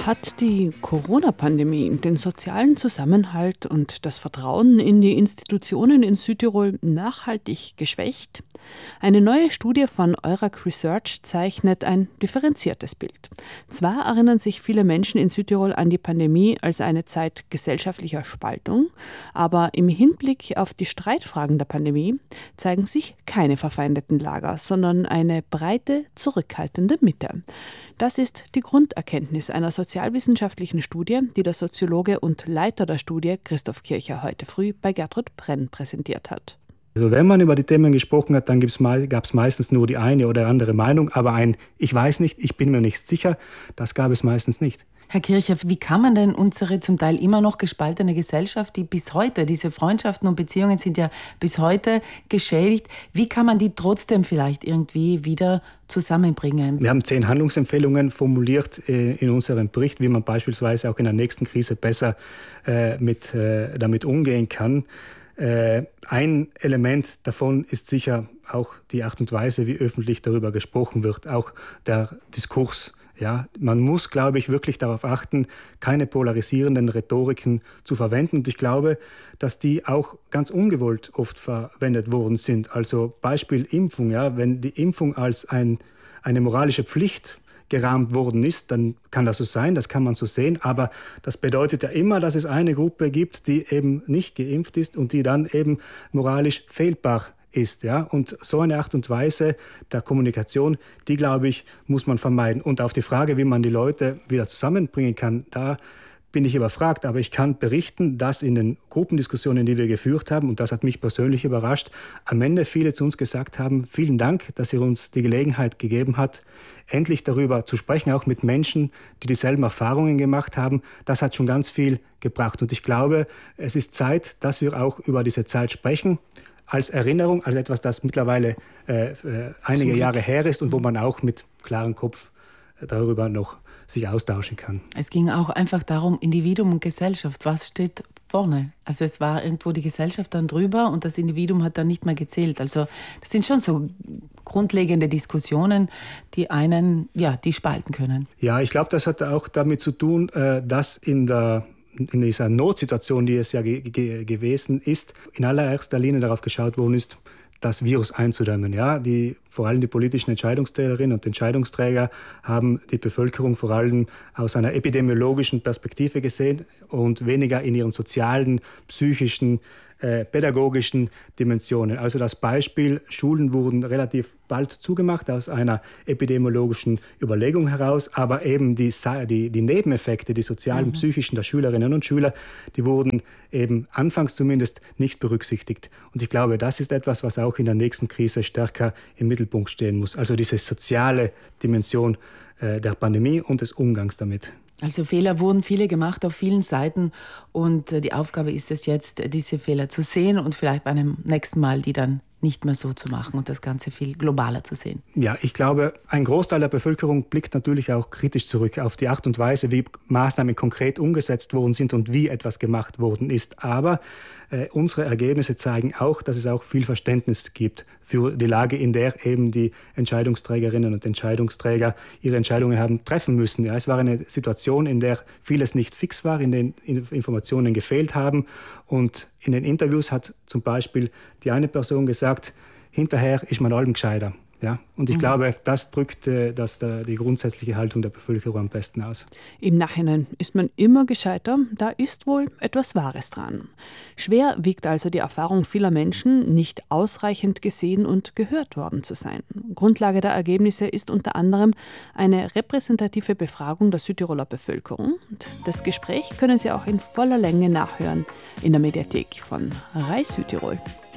Hat die Corona-Pandemie den sozialen Zusammenhalt und das Vertrauen in die Institutionen in Südtirol nachhaltig geschwächt? Eine neue Studie von Eurac Research zeichnet ein differenziertes Bild. Zwar erinnern sich viele Menschen in Südtirol an die Pandemie als eine Zeit gesellschaftlicher Spaltung, aber im Hinblick auf die Streitfragen der Pandemie zeigen sich keine verfeindeten Lager, sondern eine breite, zurückhaltende Mitte. Das ist die Grunderkenntnis einer sozialwissenschaftlichen Studie, die der Soziologe und Leiter der Studie Christoph Kircher heute früh bei Gertrud Brenn präsentiert hat. Also wenn man über die Themen gesprochen hat, dann gab es meistens nur die eine oder andere Meinung, aber ein „Ich weiß nicht, ich bin mir nicht sicher", das gab es meistens nicht. Herr Kircher, wie kann man denn unsere zum Teil immer noch gespaltene Gesellschaft, die bis heute, diese Freundschaften und Beziehungen sind ja bis heute geschädigt, wie kann man die trotzdem vielleicht irgendwie wieder zusammenbringen? Wir haben 10 Handlungsempfehlungen formuliert in unserem Bericht, wie man beispielsweise auch in der nächsten Krise besser damit umgehen kann. Ein Element davon ist sicher auch die Art und Weise, wie öffentlich darüber gesprochen wird, auch der Diskurs. Ja, man muss, glaube ich, wirklich darauf achten, keine polarisierenden Rhetoriken zu verwenden. Und ich glaube, dass die auch ganz ungewollt oft verwendet worden sind. Also Beispiel Impfung. Ja, wenn die Impfung als eine moralische Pflicht gerahmt worden ist, dann kann das so sein, das kann man so sehen. Aber das bedeutet ja immer, dass es eine Gruppe gibt, die eben nicht geimpft ist und die dann eben moralisch fehlbar ist. Ja? Und so eine Art und Weise der Kommunikation, die, glaube ich, muss man vermeiden. Und auf die Frage, wie man die Leute wieder zusammenbringen kann, da bin ich überfragt. Aber ich kann berichten, dass in den Gruppendiskussionen, die wir geführt haben, und das hat mich persönlich überrascht, am Ende viele zu uns gesagt haben, vielen Dank, dass ihr uns die Gelegenheit gegeben habt, endlich darüber zu sprechen, auch mit Menschen, die dieselben Erfahrungen gemacht haben. Das hat schon ganz viel gebracht. Und ich glaube, es ist Zeit, dass wir auch über diese Zeit sprechen, als Erinnerung, als etwas, das mittlerweile einige Jahre her ist und wo man auch mit klarem Kopf darüber noch sich austauschen kann. Es ging auch einfach darum, Individuum und Gesellschaft, was steht vorne? Also es war irgendwo die Gesellschaft dann drüber und das Individuum hat dann nicht mehr gezählt. Also das sind schon so grundlegende Diskussionen, die einen, ja, die spalten können. Ja, ich glaube, das hat auch damit zu tun, dass in dieser Notsituation, die es ja gewesen ist, in allererster Linie darauf geschaut worden ist, das Virus einzudämmen. Ja, vor allem die politischen Entscheidungsträgerinnen und Entscheidungsträger haben die Bevölkerung vor allem aus einer epidemiologischen Perspektive gesehen und weniger in ihren sozialen, psychischen, pädagogischen Dimensionen. Also das Beispiel, Schulen wurden relativ bald zugemacht aus einer epidemiologischen Überlegung heraus, aber eben die Nebeneffekte, die sozialen, psychischen der Schülerinnen und Schüler, die wurden eben anfangs zumindest nicht berücksichtigt. Und ich glaube, das ist etwas, was auch in der nächsten Krise stärker im Mittelpunkt stehen muss. Also diese soziale Dimension der Pandemie und des Umgangs damit. Also Fehler wurden viele gemacht auf vielen Seiten und die Aufgabe ist es jetzt, diese Fehler zu sehen und vielleicht bei einem nächsten Mal die dann nicht mehr so zu machen und das Ganze viel globaler zu sehen. Ja, ich glaube, ein Großteil der Bevölkerung blickt natürlich auch kritisch zurück auf die Art und Weise, wie Maßnahmen konkret umgesetzt worden sind und wie etwas gemacht worden ist. Aber unsere Ergebnisse zeigen auch, dass es auch viel Verständnis gibt für die Lage, in der eben die Entscheidungsträgerinnen und Entscheidungsträger ihre Entscheidungen haben treffen müssen. Ja, es war eine Situation, in der vieles nicht fix war, in den Informationen gefehlt haben. Und in den Interviews hat zum Beispiel die eine Person gesagt, hinterher ist man allem gescheiter. Ja, und ich glaube, das drückt die grundsätzliche Haltung der Bevölkerung am besten aus. Im Nachhinein ist man immer gescheiter, da ist wohl etwas Wahres dran. Schwer wiegt also die Erfahrung vieler Menschen, nicht ausreichend gesehen und gehört worden zu sein. Grundlage der Ergebnisse ist unter anderem eine repräsentative Befragung der Südtiroler Bevölkerung. Und das Gespräch können Sie auch in voller Länge nachhören in der Mediathek von RAI Südtirol.